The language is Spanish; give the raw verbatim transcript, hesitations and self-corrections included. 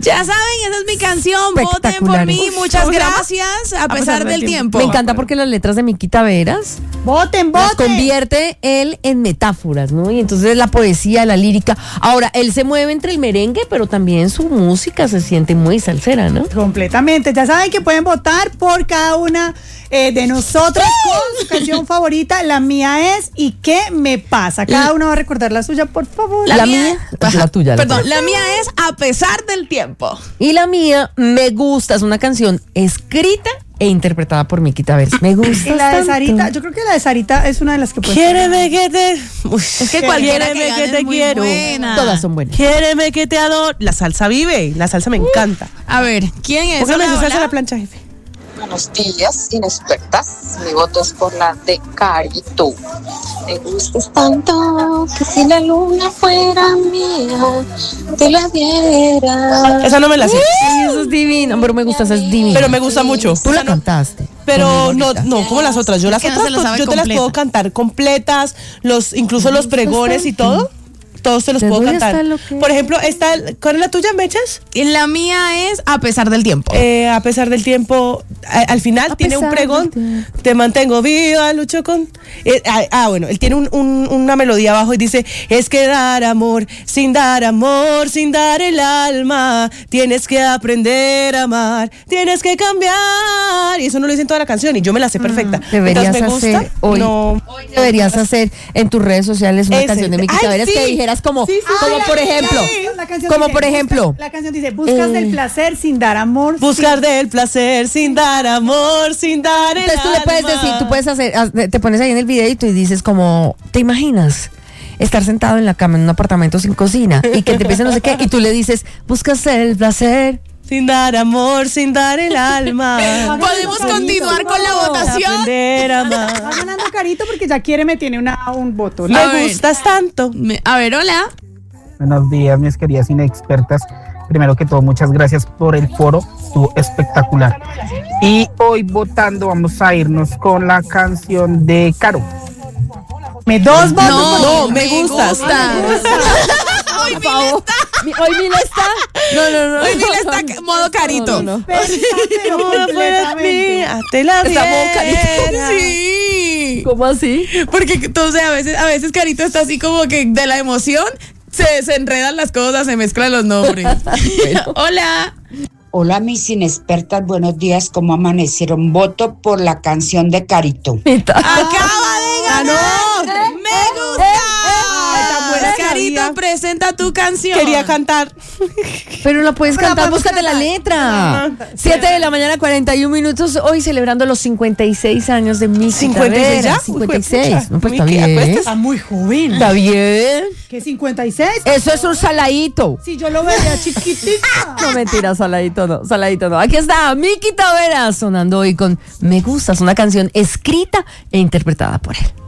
Ya saben, esa es mi canción. Voten por mí. Muchas gracias. A, a pesar, pesar del, del tiempo. tiempo. Me encanta porque las letras de Miki Taveras voten, voten. Las convierte él en metáforas, ¿no? Y entonces la poesía, la lírica. Ahora, él se mueve entre el merengue, pero también su música se siente muy salsera, ¿no? Completamente. Ya saben que pueden votar por cada una eh, de nosotras con su canción favorita. La mía es ¿Y qué me pasa? Cada uno va a recordar la suya, por favor. La, la mía, mía la tuya. La Perdón, tuya. La mía es A pesar del tiempo. Y la mía, Me gusta, es una canción escrita e interpretada por Miki Taveras. Me gusta. Y la de Sarita, yo creo que la de Sarita es una de las que puede. Quiéreme que te. Uy, es que cualquiera que, que te quiero. Buena. Todas son buenas. Quiéreme que te adoro. La salsa vive. La salsa me encanta. Uh, a ver, ¿quién es? Póngame esa salsa a la plancha, jefe. Buenos días, inexpertas. Mi voto es por la de Carito. Me gustas tanto que si la luna fuera mía, te la diera. Esa no me la sé. Sí, eso es divino. Pero me gusta, esa es divina. Pero me gusta mucho. Tú la cantaste. Pero no, no, como las otras. Yo las otras, no yo te las puedo cantar completas, los, incluso los pregones y todo. Todos te los puedo cantar. Por ejemplo, esta, ¿cuál es la tuya, Mechas? La mía es A pesar del tiempo. Eh, a pesar del tiempo, a, al final a tiene un pregón. Te mantengo viva, lucho con. Eh, ah, ah, bueno, él tiene un, un, una melodía abajo y dice: es que dar amor, sin dar amor, sin dar el alma. Tienes que aprender a amar, tienes que cambiar. Y eso no lo dice en toda la canción y yo me la sé perfecta. Mm, deberías me gusta, hacer hoy, no, hoy deberías hacer en tus redes sociales una ese, canción de Miki Taveras sí, que dijeras como, sí, sí, como por ejemplo, como dice, por ejemplo, buscas, la canción dice, buscas eh, del placer sin dar amor. Buscar sin... del placer sin dar amor, sin dar el Entonces tú alma. le puedes decir, tú puedes hacer, te pones ahí en el video y tú dices como, ¿te imaginas? Estar sentado en la cama en un apartamento sin cocina y que te empiece no sé qué y tú le dices, buscas el placer sin dar amor, sin dar el alma. Podemos continuar con la votación. Va ganando Carito porque ya quiere me tiene una, un voto. Me ver, gustas tanto. Me, a ver, hola. Buenos días, mis queridas inexpertas. Primero que todo, muchas gracias por el foro, estuvo espectacular. Y hoy votando vamos a irnos con la canción de Caro. Me dos votos. No, no, me, me gustas. Gusta. Hoy Mila está. Hoy Mila está. No, no, no. Hoy Mila está no, modo Carito. No, no. Pero completamente. Te la está modo Carito. Sí. ¿Cómo así? Porque entonces a veces, a veces Carito está así como que de la emoción se, se enredan las cosas, se mezclan los nombres. Bueno. Hola. Hola, mis inexpertas, buenos días. ¿Cómo amanecieron? Voto por la canción de Carito. Acaba de ganar. Me gusta. Carito, presenta tu canción. Quería cantar. Pero la puedes Pero cantar, búscate la letra. siete de la mañana, cuarenta y un minutos. Hoy celebrando los cincuenta y seis años de Miki ¿cincuenta y seis ya? cincuenta y seis. No, pues está Miki, bien. Está muy joven. Está bien. ¿Qué cincuenta y seis? Eso es un saladito. Si yo lo veía chiquitita. No, mentira, saladito no, saladito no. Aquí está Miki Taveras sonando hoy con Me Gustas, una canción escrita e interpretada por él.